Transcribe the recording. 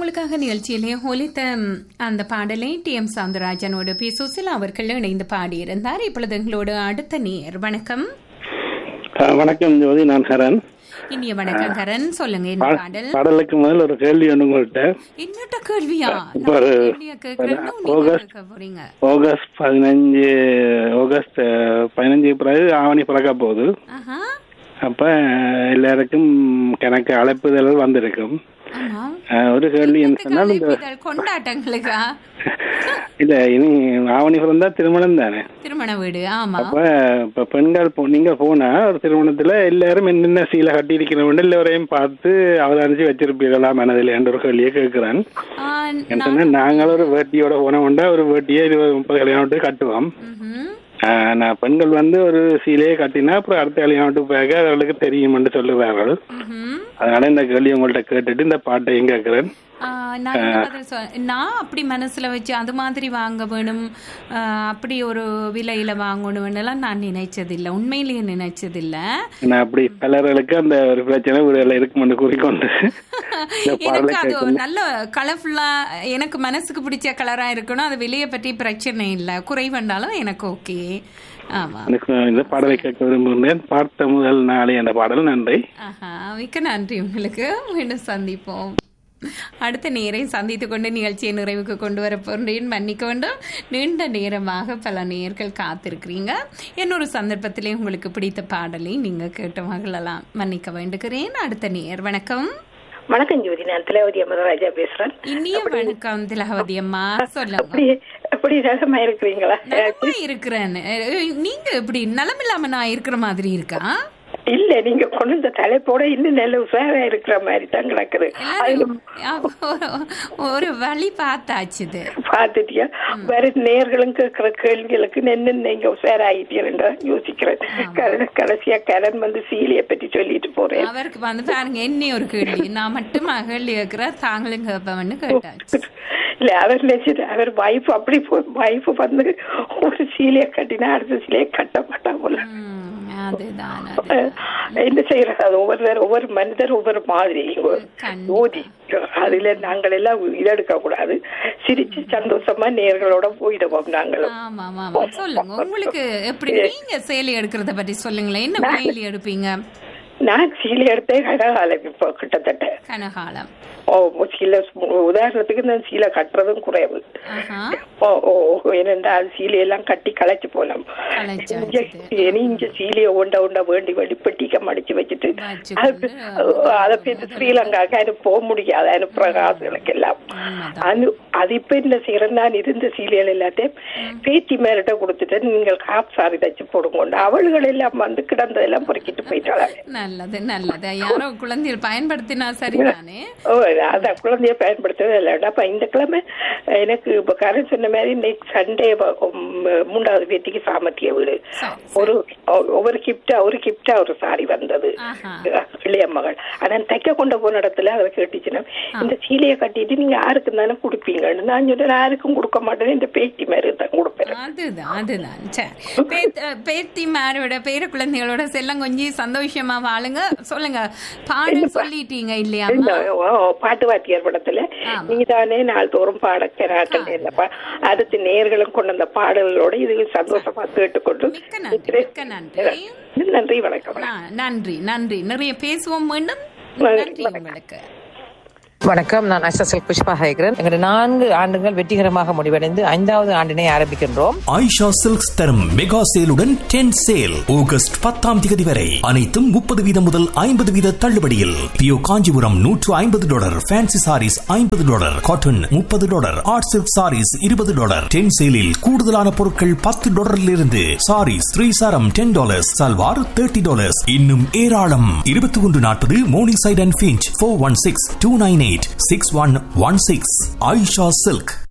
உங்களுக்காக நிகழ்ச்சியிலே ஒலித்த அந்த பாடலை டி.எம். சவுந்தரராஜனோடு பி. சுசிலா அவர்கள் இணைந்து பாடியிருந்தார். இப்பொழுது எங்களோடு அடுத்த நேர். வணக்கம். வணக்கம் ஜோதி, நான் ஹரன். இனிய வணக்கம் ஹரன், சொல்லுங்க. என்ன பாடல்? பாடலுக்கு முதல் ஒரு கேள்வி ஒன்று உங்கள்கிட்ட. என்னட்ட கேள்வியா? ஆகஸ்ட் 15 பிறகு ஆவணி பிறக்க போகுது. அப்ப எல்லாருக்கும் கணக்கு அழைப்புதல் வந்திருக்கும். ஒரு கேள்வி என்ன சொன்னால், கொண்டாட்டங்களுக்கா இல்ல இனி ஆவணி பிறந்தா திருமணம் தானே, திருமண வீடு. ஆமா. அப்ப இப்ப பெண்கள் நீங்க போனா ஒரு திருமணத்துல எல்லாரும் என்னென்ன சீலை கட்டி இருக்கிறவங்க எல்லாரையும் பார்த்து அவதானிச்சு வச்சிருப்பீர்களா மனதில் என்ற ஒரு கேள்வியை கேட்கிறேன். நாங்களும் ஒரு வேட்டியோட போனோம்டா ஒரு வேட்டியை 20-30 கல்யாணம் கட்டுவோம். நான் பெண்கள் ஒரு சீலையை கட்டினா அப்புறம் அடுத்த கல்யாணத்துக்கு போக அவர்களுக்கு தெரியும் என்று சொல்லுவார்கள். அதனால இந்த கேள்வி உங்கள்கிட்ட கேட்டுட்டு இந்த பாட்டையும் கேட்கிறேன். நான் அப்படி மனசுல வச்சு அது மாதிரி வாங்க வேணும், அப்படி ஒரு விலையில வாங்கணும் எல்லாம் நான் நினைச்சதில்லை, உண்மையிலேயே நினைச்சதில்லை. நான் அப்படி பலர்களுக்கு அந்த ஒரு பிரச்சனை வீடுல இருக்குமென்று கூறிக்கொண்டு எனக்கு அது நல்ல கலர்ஃபுல்லா, எனக்கு மனசுக்கு பிடிச்ச கலரா இருக்கணும். அது விலையை பற்றி பிரச்சனை இல்லை, குறைவண்டாலும் எனக்கு ஓகே. இந்த பாடலை கேட்க விரும்புகிறேன். பார்த்த முதல் நாளே என்ற பாடல். நன்றி. மிக்க நன்றி உங்களுக்கு. மீண்டும் சந்திப்போம். அடுத்த நேரை சந்தித்துக் கொண்டு நிகழ்ச்சியை நிறைவுக்கு கொண்டு வர போன்றேன். மன்னிக்க வேண்டும், நீண்ட நேரமாக பல நேர்கள் காத்திருக்கிறீங்க. இன்னொரு சந்தர்ப்பத்திலே உங்களுக்கு பிடித்த பாடலை நீங்க கேட்டு மகிழலாம். மன்னிக்க வேண்டுகிறேன். அடுத்த நேர். வணக்கம். வணக்கம் ஜோதி, நான் திலகவதி அமரராஜா பேசுறேன். இனிய வணக்கம் திலகவதி அம்மா, சொல்லுங்க. எப்படி நலமா இருக்கிறீங்களா? நலமா இருக்கிறேன். நீங்க எப்படி நலமில்லாம நான் இருக்கிற மாதிரி இருக்கா? இல்ல, நீங்க கொண்டு இந்த தலைப்போட இன்னும் நல்ல உஷாரா இருக்கிற மாதிரி தான் கிடக்குது. ஒரு வழி பார்த்தாச்சு. பாத்துட்டியா? வேற நேர்களும் கேட்கிற கேள்விகளுக்கு என்ன நீங்க உஷாராயிட்டீங்க யோசிக்கிறேன். கடைசியா கரண் சீலையை பற்றி சொல்லிட்டு போறேன். அவருக்கு பாருங்க என்ன ஒரு கேள்வி, நான் மட்டும் மகள் கேட்கிற தாங்களும் கேட்பவன்னு கேட்டாச்சு. இல்ல, அவர் நினைச்சது அவர் வைஃப் அப்படி வைஃப் ஒரு சீலையை கட்டினா அடுத்த சீலையை கட்ட மாட்டா போல. என்ன செய்யறது, அது ஒவ்வொரு மனிதர் ஒவ்வொரு மாதிரி ஊதி. அதுல நாங்கள் எல்லாம் இதெடுக்க கூடாது, சிரிச்சு சந்தோஷமா நேர்களோட போயிடுவோம் நாங்களும். சொல்லுங்க, உங்களுக்கு எப்படி நீங்க சேலை எடுக்கிறத பத்தி சொல்லுங்களேன். என்ன சேலை எடுப்பீங்க? நான் சீலை எடுத்தே கனகாலம். இப்போ கிட்டத்தட்ட கனகாலம். சீலை உதாரணத்துக்கு நான் சீலை கட்டுறதும் குறைவு. ஏனென்றால் சீலையெல்லாம் கட்டி களைச்சு போனோம். இங்க சீலையை ஒண்ட வேண்டி பெட்டிக்க மடிச்சு வச்சுட்டு அதை பேருந்து ஸ்ரீலங்காக்கு அது போக முடியாது. அனுப்புற காசுகளுக்கு எல்லாம் அது இப்ப என்ன செய்யறேன், நான் இருந்த சீலைகள் எல்லாத்தையும் பேச்சு மேலிட்ட கொடுத்துட்டு நீங்கள் காப் சாரி தச்சு போடுங்க. அவள்கள் எல்லாம் கிடந்ததெல்லாம் பொறுக்கிட்டு போயிட்டாங்க. நல்லது நல்லது. யாரோ குழந்தைகள் பயன்படுத்தினா சரிதானே? அதான் குழந்தைய பயன்படுத்தவே இல்லை. அப்ப இந்த கிழமை எனக்கு இப்ப கரண் சொன்ன மாதிரி நெக்ஸ்ட் சண்டே 3வது பேத்திக்கு சாமர்த்திய வீடு ஒவ்வொரு கிப்டா ஒரு சாரி வந்தது இளைய மகள். அதான் தைக்க கொண்டு போன இடத்துல அதை கேட்டுச்சுன்னா, இந்த சீலையை கட்டிட்டு நீங்க யாருக்கு தானே கொடுப்பீங்க? நான் சொல்றேன், யாருக்கும் கொடுக்க மாட்டேன், இந்த பேத்தி மாதிரி தான் கொடுப்பேன். அதுதான் பேத்தி மாரோட பேர குழந்தைகளோட செல்லம் கொஞ்சம் சந்தோஷமா வாழுங்க. சொல்லுங்க, பாடல் சொல்லிட்டீங்க இல்லையா? பாட்டு வாத்தியார் படத்துல நீதானே நாள்தோறும் பாடக்கிறார்கள். அடுத்து நேர்களும் கொண்டு அந்த பாடல்களோட இது சந்தோஷமா கேட்டுக்கொண்டு நன்றி, வணக்கம். நன்றி நன்றி. நிறைய பேசுவோம் மீண்டும். நன்றி உங்களுக்கு. வணக்கம், நான் அஷ்டசல் புஷ்பா ஹைக்ரன். எங்களுடைய 4 ஆண்டுகள் வெற்றிகரமாக முடிவடைந்து 5வது ஆண்டினை ஆரம்பிக்கின்றோம். ஆயிஷா சில்க்ஸ் தரும் மெகா சேலுடன் 10 சேல் ஆகஸ்ட் 10 வரை அனைத்தும் 30% முதல் 50% தள்ளுபடியில். Pio Kanchipuram $150, fancy saris $50, cotton $30, art silk saris $20. 10 சேலில் கூடுதலான பொருட்கள் $10 இருந்து சாரீஸ் 3 சாரம் $10, சல்வார் $30. இன்னும் ஏராளம். 2140 morning side and Finch 416-298-6116. Aisha Silk.